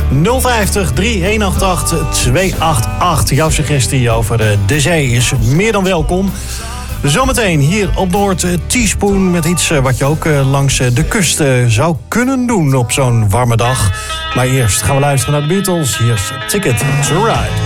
050 3188 288. Jouw suggestie over de zee is meer dan welkom. Zometeen hier op Noord Teaspoon met iets wat je ook langs de kust zou kunnen doen op zo'n warme dag. Maar eerst gaan we luisteren naar de Beatles. Hier is Ticket to Ride.